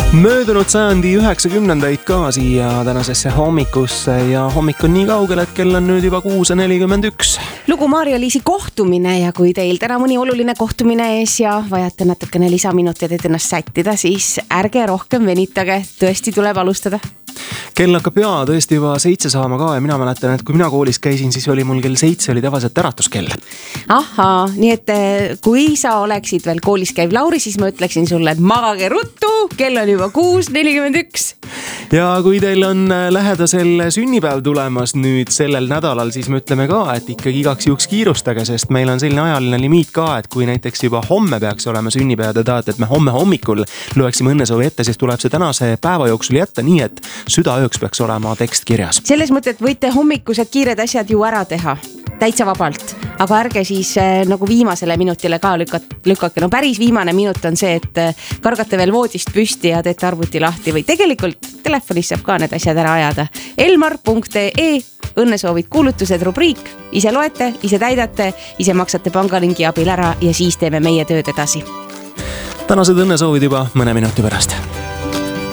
Möödunud sajandi 90-ndaid ka siia tänasesse hommikusse ja hommik on nii kaugel, et kell on nüüd juba 6:41. Lugu Maarja-Liisi kohtumine ja kui teil täna mõni oluline kohtumine ees ja vajate natukene lisaminutit, et ennast sättida, siis ärge rohkem venitage, tõesti tuleb alustada. Kell hakkab tõesti juba 7 saama ka ja mina mäletan, et kui mina koolis käisin, siis oli mul kell 7 oli tavaliselt äratuskell. Ahaa, nii et kui sa oleksid veel koolis käiv Lauri, siis ma ütleksin sulle, et magage ruttu, kell on juba 6:41. Ja kui teil on lähedasel sünnipäev tulemas nüüd sellel nädalal, siis me ütleme ka, et ikkagi igaks juhuks kiirustage, sest meil on selline ajaline limiit ka, et kui näiteks juba homme peaks olema sünnipäev ja tahate, et me homme hommikul loeksime õnnesoovi ette, siis tuleb see tänase päeva jooksul jätta nii, et südaööks peaks olema tekst kirjas. Selles mõttes, et võite hommikused kiired asjad ju ära teha, täitsa vabalt, aga ärge siis nagu viimasele minutile ka lükake. No päris viimane minut on see, et kargate veel voodist püsti ja teete arvuti lahti või tegelikult telefonis saab ka need asjad ära ajada. Elmar.ee õnnesoovid kuulutused rubriik, ise loete, ise täidate, ise maksate pangalingi abil ära ja siis teeme meie tööd edasi. Tänased õnnesoovid juba mõne minuti pärast.